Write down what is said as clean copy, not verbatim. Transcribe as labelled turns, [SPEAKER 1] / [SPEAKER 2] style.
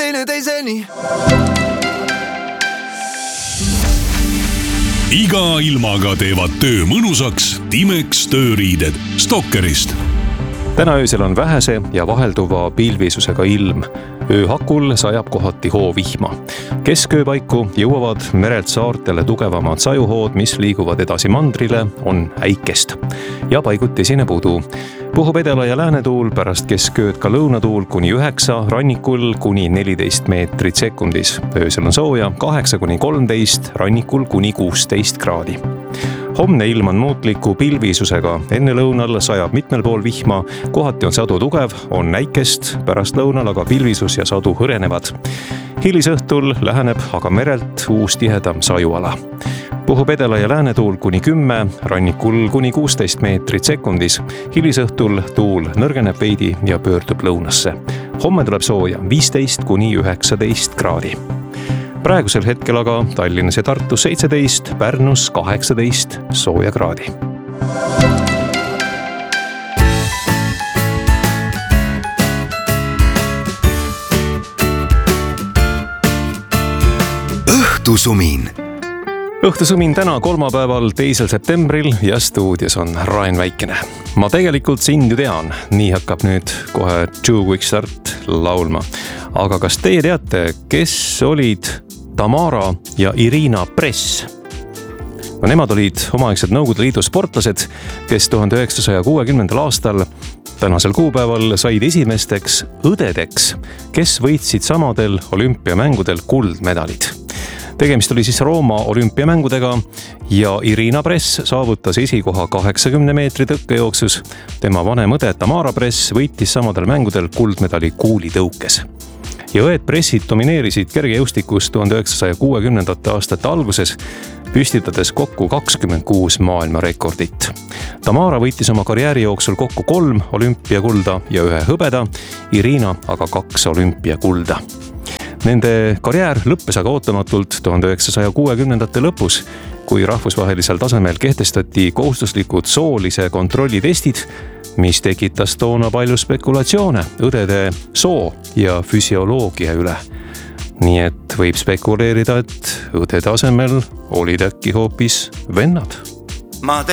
[SPEAKER 1] teineteiseni.
[SPEAKER 2] Iga ilmaga teevad töö mõnusaks Timex tööriided Stalkerist.
[SPEAKER 3] Täna öösel on vähese ja vahelduva pilvisusega ilm. Ööhakul sajab kohati hoovihma. Keskööpaiku jõuavad merelt saartele tugevamad sajuhood, mis liiguvad edasi mandrile, on äikest. Ja paiguti esineb udu. Puhub edela- ja läänetuul, pärast keskööd ka lõunatuul kuni 9, rannikul kuni 14 meetrit sekundis. Öösel on sooja 8-13, rannikul kuni 16 kraadi. Homne ilm on muutliku pilvisusega. Enne lõunal sajab mitmel pool vihma, kohati on sadu tugev, on äikest, pärast lõunal aga pilvisus ja sadu hõrenevad. Hilisõhtul läheneb aga merelt uus tihedam sajuala. Puhub edela- ja läänetuul kuni 10, rannikul kuni 16 meetrit sekundis. Hilisõhtul tuul nõrgeneb veidi ja pöördub lõunasse. Homme tuleb sooja 15-19 kraadi. Praegusel hetkel aga Tallinnas ja Tartus 17, Pärnus 18 sooja kraadi.
[SPEAKER 1] Õhtusumin.
[SPEAKER 3] Õhtusumin täna kolmapäeval 2. septembril ja stuudios on Rain Väikene. Ma tegelikult sind ju tean, nii hakkab nüüd kohe Too Quick Start laulma. Aga kas teie teate, kes olid Tamara ja Irina Press? No nemad olid omaaegsed Nõukogude Liidu sportlased, kes 1960. aastal tänasel kuupäeval said esimesteks õdedeks, kes võitsid samadel olümpiamängudel kuldmedalid. Tegemist oli siis Rooma olümpiamängudega ja Irina Press saavutas esikoha 80 meetri tõkkejooksus. Tema vanem õde Tamara Press võitis samadel mängudel kuldmedali kuulitõukes. Ja õed Pressid domineerisid kergejõustikus 1960. aastate alguses, püstitades kokku 26 maailmarekordit. Tamara võitis oma karjääri jooksul kokku 3 olümpiakulda ja 1 hõbeda, Irina aga 2 olümpiakulda. Nende karjäär lõppes aga ootamatult 1960. lõpus, kui rahvusvahelisel tasemel kehtestati kohustuslikud soolise kontrolli testid, mis tekitas toona palju spekulatsioone õdede soo ja füsioloogia üle. Nii et võib spekuleerida, et õdede asemel olid äkki hoopis vennad.